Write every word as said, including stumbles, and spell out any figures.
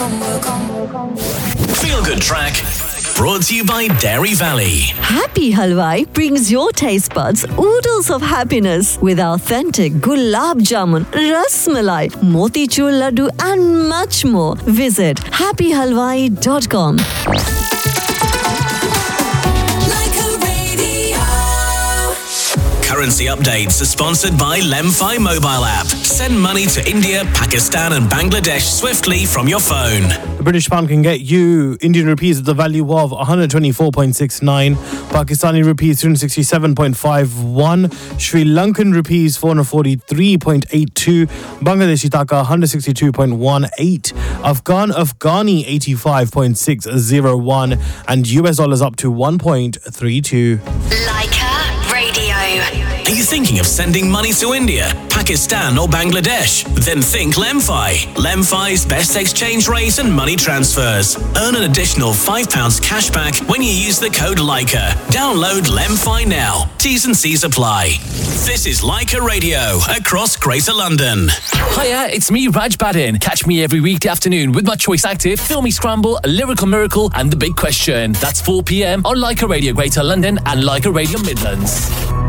Feel Good Track, brought to you by Dairy Valley. Happy Halwai brings your taste buds oodles of happiness with authentic gulab jamun, ras malai, motichur laddu and much more. Visit happy halwai dot com. Currency updates are sponsored by Lemfi mobile app. Send money to India, Pakistan and Bangladesh swiftly from your phone. The British pound can get you Indian rupees at the value of one hundred twenty-four point six nine, Pakistani rupees three hundred sixty-seven point five one, Sri Lankan rupees four hundred forty-three point eight two, Bangladeshi taka one hundred sixty-two point one eight, Afghan Afghani eighty-five point six zero one, and U S dollars up to one point three two. Leica Radio. Are you thinking of sending money to India, Pakistan or Bangladesh? Then think Lemfi. Lemfi's best exchange rate and money transfers. Earn an additional five pounds cash back when you use the code Leica. Download Lemfi now. T's and C's apply. This is Leica Radio across Greater London. Hiya, it's me, Raj Badin. Catch me every weekday afternoon with my Choice Active, Filmy Scramble, A Lyrical Miracle and The Big Question. That's four p.m. on Leica Radio Greater London and Leica Radio Midlands.